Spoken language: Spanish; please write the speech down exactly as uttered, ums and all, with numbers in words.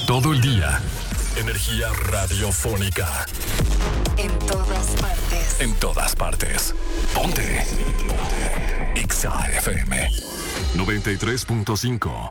Todo el día. Energía radiofónica. En todas partes. En todas partes. Ponte. Ponte. Exa F M noventa y tres punto cinco.